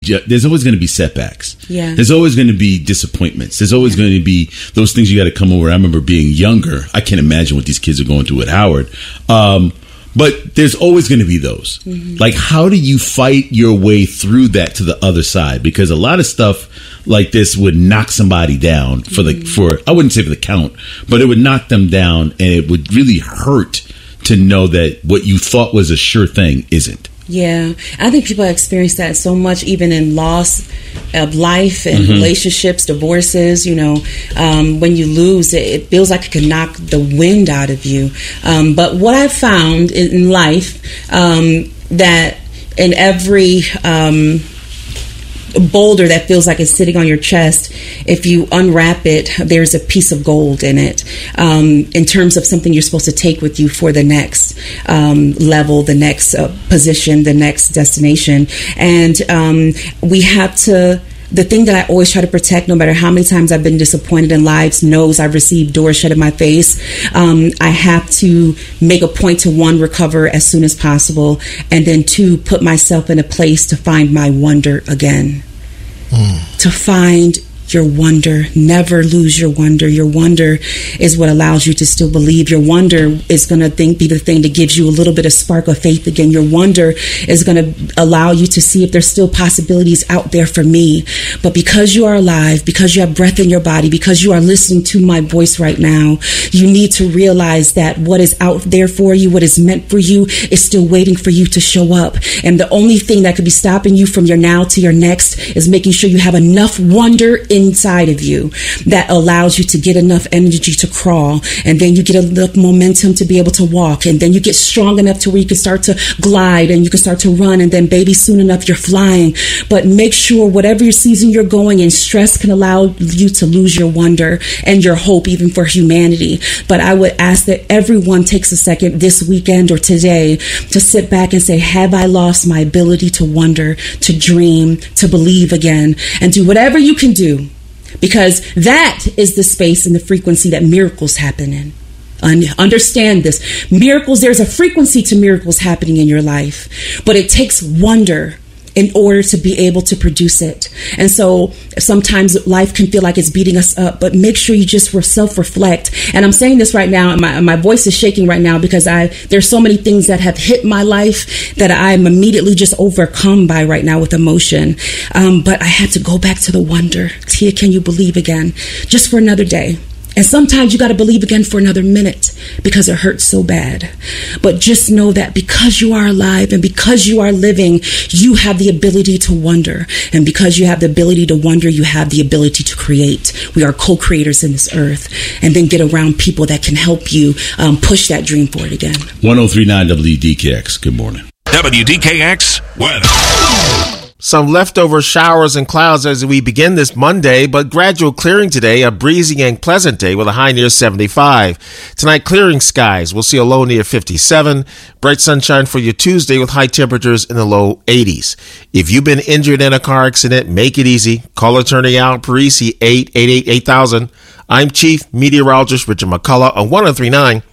there's always going to be setbacks. Yeah. There's always going to be disappointments. There's always going to be those things you got to come over. I remember being younger. I can't imagine what these kids are going through at Howard. But there's always going to be those. Mm-hmm. Like, how do you fight your way through that to the other side? Because a lot of stuff like this would knock somebody down for I wouldn't say for the count, but it would knock them down, and it would really hurt to know that what you thought was a sure thing isn't. Yeah, I think people experience that so much, even in loss of life and relationships, divorces. When you lose, it feels like it can knock the wind out of you. But what I've found in life, that in every boulder that feels like it's sitting on your chest, if you unwrap it, there's a piece of gold in it, in terms of something you're supposed to take with you for the next level, the next position, the next destination. And we have to, the thing that I always try to protect, no matter how many times I've been disappointed in lives, knows I've received doors shut in my face, I have to make a point to, one, recover as soon as possible, and then two, put myself in a place to find my wonder again. To find your wonder. Never lose your wonder. Your wonder is what allows you to still believe. Your wonder is going to be the thing that gives you a little bit of spark of faith again. Your wonder is going to allow you to see if there's still possibilities out there for me. But because you are alive, because you have breath in your body, because you are listening to my voice right now, you need to realize that what is out there for you, what is meant for you, is still waiting for you to show up. And the only thing that could be stopping you from your now to your next is making sure you have enough wonder inside of you that allows you to get enough energy to crawl, and then you get enough momentum to be able to walk, and then you get strong enough to where you can start to glide and you can start to run, and then baby, soon enough you're flying. But make sure whatever season you're going in, stress can allow you to lose your wonder and your hope even for humanity. But I would ask that everyone takes a second this weekend or today to sit back and say, have I lost my ability to wonder, to dream, to believe again, and do whatever you can do, because that is the space and the frequency that miracles happen in. Understand this. Miracles, there's a frequency to miracles happening in your life, but it takes wonder in order to be able to produce it. And so sometimes life can feel like it's beating us up, but make sure you just self-reflect. And I'm saying this right now, and my voice is shaking right now because there's so many things that have hit my life that I'm immediately just overcome by right now with emotion. But I had to go back to the wonder. Tia, can you believe again? Just for another day. And sometimes you got to believe again for another minute because it hurts so bad. But just know that because you are alive and because you are living, you have the ability to wonder. And because you have the ability to wonder, you have the ability to create. We are co-creators in this earth. And then get around people that can help you push that dream forward again. 1039 WDKX. Good morning. WDKX weather. Some leftover showers and clouds as we begin this Monday, but gradual clearing today, a breezy and pleasant day with a high near 75. Tonight, clearing skies. We'll see a low near 57. Bright sunshine for your Tuesday with high temperatures in the low 80s. If you've been injured in a car accident, make it easy. Call attorney Al Parisi, 888-8000. I'm Chief Meteorologist Richard McCullough on 1039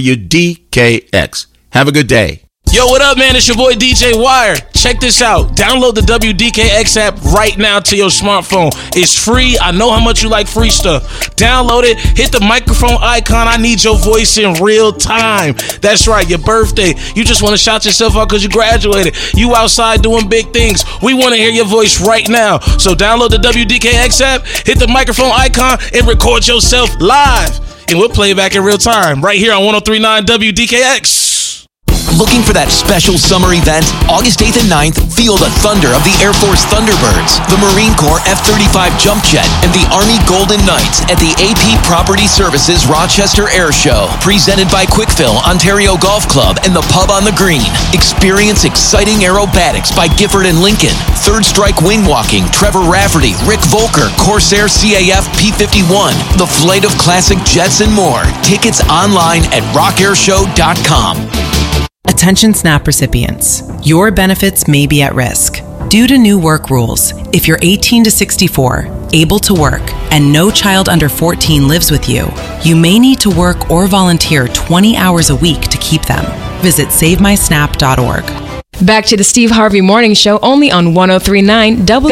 WDKX. Have a good day. Yo, what up, man? It's your boy DJ Wire. Check this out. Download the WDKX app right now to your smartphone. It's free. I know how much you like free stuff. Download it. Hit the microphone icon. I need your voice in real time. That's right. Your birthday. You just want to shout yourself out because you graduated. You outside doing big things. We want to hear your voice right now. So download the WDKX app, hit the microphone icon, and record yourself live. And we'll play it back in real time right here on 1039 WDKX. Looking for that special summer event? August 8th and 9th, feel the thunder of the Air Force Thunderbirds, the Marine Corps F-35 Jump Jet, and the Army Golden Knights at the AP Property Services Rochester Air Show. Presented by Quickfill, Ontario Golf Club, and the Pub on the Green. Experience exciting aerobatics by Gifford and Lincoln, Third Strike Wing Walking, Trevor Rafferty, Rick Volker, Corsair CAF P-51, the flight of classic jets, and more. Tickets online at rockairshow.com. Attention SNAP recipients. Your benefits may be at risk. Due to new work rules, if you're 18 to 64, able to work, and no child under 14 lives with you, you may need to work or volunteer 20 hours a week to keep them. Visit SaveMySNAP.org. Back to the Steve Harvey Morning Show only on 1039 W.